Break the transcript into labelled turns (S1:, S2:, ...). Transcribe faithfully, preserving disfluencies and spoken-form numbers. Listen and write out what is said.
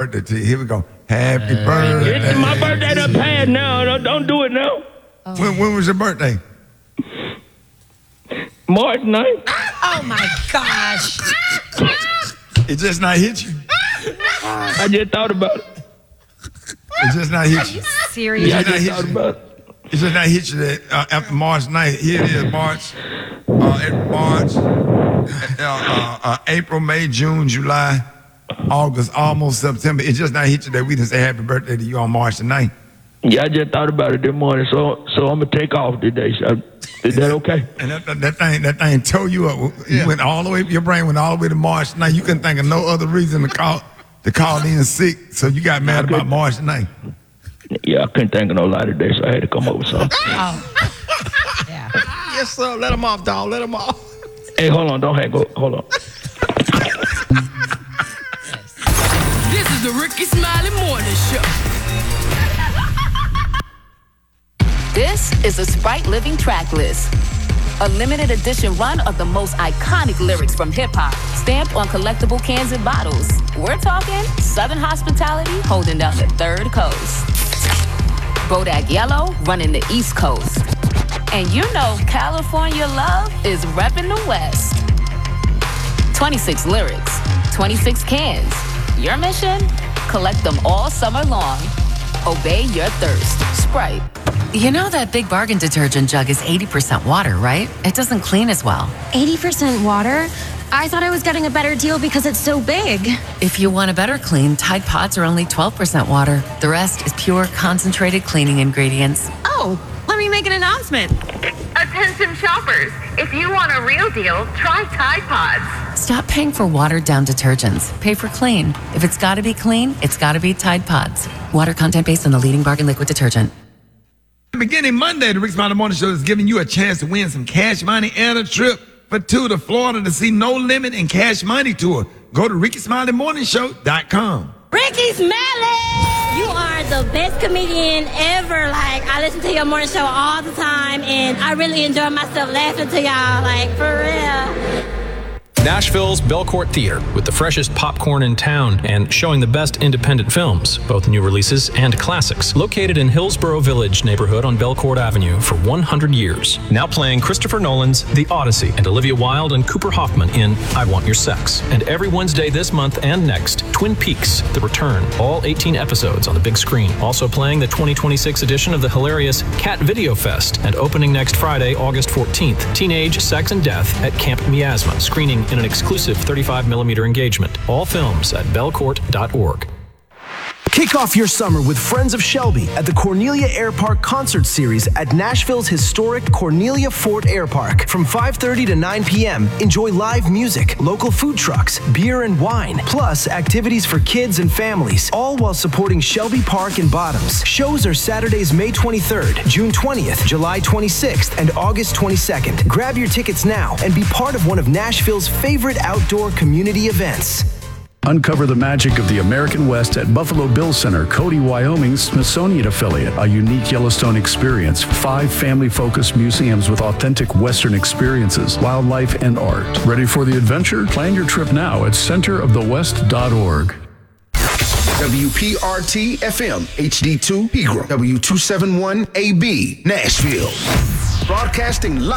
S1: birthday to you. Here we go. Happy birthday.
S2: It's my birthday done passed now. Don't, don't do it now.
S3: Oh.
S1: When, when was your birthday?
S2: March ninth.
S3: Oh my gosh.
S1: It just not hit you.
S2: I just thought about it.
S1: It just not hit you.
S3: Serious?
S2: Yeah, I
S1: It's not
S2: just
S1: hit
S2: thought
S1: you.
S2: about it.
S1: It just not hit you that uh, after March ninth. Here it is, March, uh, April, March, uh, uh, uh, April, May, June, July, August, almost September. It just not hit you that we didn't say happy birthday to you on March the ninth.
S2: Yeah, I just thought about it this morning, so so I'm gonna take off today. So, is that okay?
S1: And that, that, that thing, that thing tore you up.
S4: Yeah.
S1: You went all the way. Your brain went all the way to March ninth. You couldn't think of no other reason to call to call in sick. So you got mad about March ninth.
S2: Yeah, I couldn't think of no lie today, so I had to come up with something.
S3: Oh. Yeah.
S4: Yes, sir. Let him off, dog. Let him off.
S2: Hey, hold on, don't hang up. Hold on.
S5: This is the Ricky Smiley Morning Show.
S6: This is a Sprite Living track list. A limited edition run of the most iconic lyrics from hip-hop, stamped on collectible cans and bottles. We're talking Southern hospitality holding down the third coast. Bodak Yellow running the East Coast. And you know California love is repping the West. twenty-six lyrics, twenty-six cans. Your mission? Collect them all summer long. Obey your thirst. Sprite.
S7: You know that Big Bargain detergent jug is eighty percent water, right? It doesn't clean as well.
S8: eighty percent water? I thought I was getting a better deal because it's so big.
S7: If you want a better clean, Tide Pods are only twelve percent water. The rest is pure, concentrated cleaning ingredients.
S8: Oh, let me make an announcement.
S9: Attention shoppers, if you want a real deal, try Tide Pods.
S7: Stop paying for watered-down detergents. Pay for clean. If it's got to be clean, it's got to be Tide Pods. Water content based on the leading bargain liquid detergent.
S1: Beginning Monday, the Rick Smiley Morning Show is giving you a chance to win some cash money and a trip for two to Florida to see No Limit and Cash Money Tour. Go to ricky smiley morning show dot com.
S10: Ricky Smiley! You are the best comedian ever. Like, I listen to your morning show all the time, and I really enjoy myself laughing to y'all, like, for real.
S11: Nashville's Belcourt Theater, with the freshest popcorn in town and showing the best independent films, both new releases and classics. Located in Hillsborough Village neighborhood on Belcourt Avenue for one hundred years. Now playing Christopher Nolan's The Odyssey and Olivia Wilde and Cooper Hoffman in I Want Your Sex. And every Wednesday this month and next, Twin Peaks: The Return. All eighteen episodes on the big screen. Also playing the twenty twenty-six edition of the hilarious Cat Video Fest and opening next Friday, August fourteenth. Teenage Sex and Death at Camp Miasma, screening in an exclusive thirty-five millimeter engagement. All films at belcourt dot org.
S12: Kick off your summer with Friends of Shelby at the Cornelia Air Park Concert Series at Nashville's historic Cornelia Fort Air Park. From five thirty to nine p.m., enjoy live music, local food trucks, beer and wine, plus activities for kids and families, all while supporting Shelby Park and Bottoms. Shows are Saturdays, May twenty-third, June twentieth, July twenty-sixth, and August twenty-second. Grab your tickets now and be part of one of Nashville's favorite outdoor community events.
S13: Uncover the magic of the American West at Buffalo Bill Center, Cody, Wyoming's Smithsonian affiliate. A unique Yellowstone experience. Five family-focused museums with authentic Western experiences, wildlife, and art. Ready for the adventure? Plan your trip now at center of the west dot org.
S14: W P R T F M, H D two, Pegram, W two seventy-one A B, Nashville. Broadcasting live.